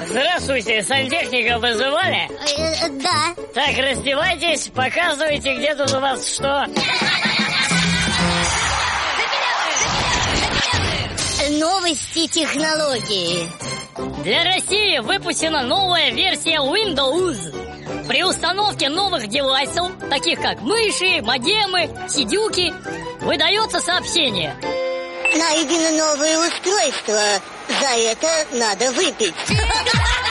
Здравствуйте, сантехника вызывали? Да. Так, раздевайтесь, показывайте, где тут у вас что. Новости технологии. Для России выпущена новая версия Windows. При установке новых девайсов, таких как мыши, модемы, сидюки, выдается сообщение: Найдено новое устройство. За это надо выпить.